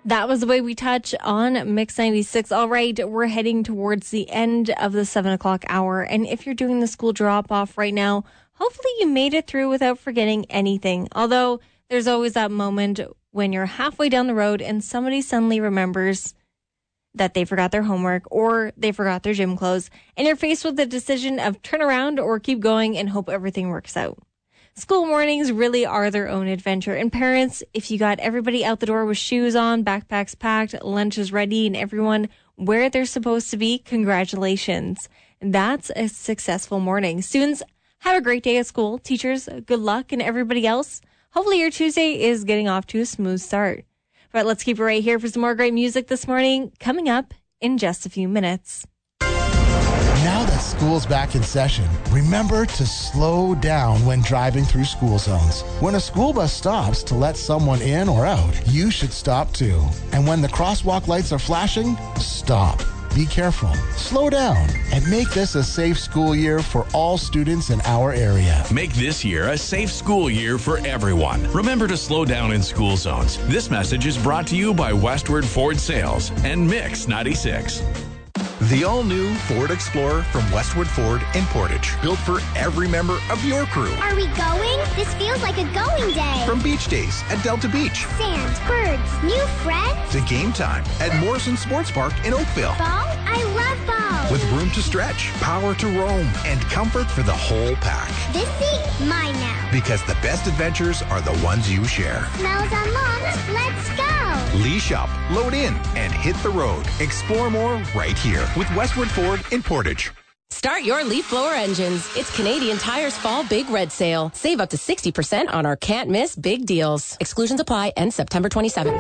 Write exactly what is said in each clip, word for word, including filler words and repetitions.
That was The Way We Touch on Mix ninety-six. All right, we're heading towards the end of the seven o'clock hour. And if you're doing the school drop-off right now, hopefully you made it through without forgetting anything. Although there's always that moment when you're halfway down the road and somebody suddenly remembers that they forgot their homework or they forgot their gym clothes. And you're faced with the decision of turn around or keep going and hope everything works out. School mornings really are their own adventure. And parents, if you got everybody out the door with shoes on, backpacks packed, lunches ready, and everyone where they're supposed to be, congratulations. That's a successful morning. Students, have a great day at school. Teachers, good luck. And everybody else, hopefully your Tuesday is getting off to a smooth start. But let's keep it right here for some more great music this morning, coming up in just a few minutes. Now that school's back in session, remember to slow down when driving through school zones. When a school bus stops to let someone in or out, you should stop too. And when the crosswalk lights are flashing, stop. Be careful, slow down, and make this a safe school year for all students in our area. Make this year a safe school year for everyone. Remember to slow down in school zones. This message is brought to you by Westward Ford Sales and Mix ninety-six. The all-new Ford Explorer from Westwood Ford in Portage. Built for every member of your crew. Are we going? This feels like a going day. From beach days at Delta Beach. Sand, birds, new friends. To game time at Morrison Sports Park in Oakville. Ball? I love ball. With room to stretch, power to roam, and comfort for the whole pack. This seat, mine now. Because the best adventures are the ones you share. Smells unlocked. Let's go. Leash up, load in, and hit the road. Explore more right here with Westwood Ford in Portage. Start your leaf blower engines. It's Canadian Tire's Fall Big Red Sale. Save up to sixty percent on our can't miss big deals. Exclusions apply. End September twenty-seventh.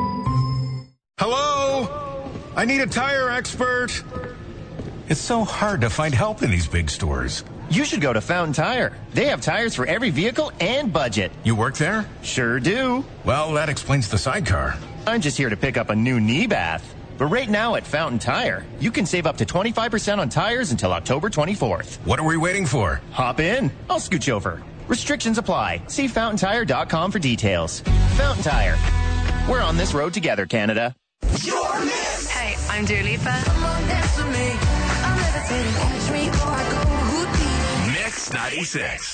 Hello? I need a tire expert. It's so hard to find help in these big stores. You should go to Fountain Tire. They have tires for every vehicle and budget. You work there? Sure do. Well, that explains the sidecar. I'm just here to pick up a new knee bath. But right now at Fountain Tire, you can save up to twenty-five percent on tires until October twenty-fourth. What are we waiting for? Hop in. I'll scooch over. Restrictions apply. See fountain tire dot com for details. Fountain Tire. We're on this road together, Canada. Hey, I'm Dua Lipa. Mix ninety-six.